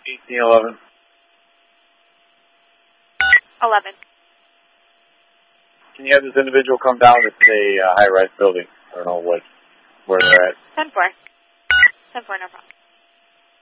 1811. 11. Can you have this individual come down? It's a high-rise building. I don't know where they're at. 10-4. 10-4, no problem.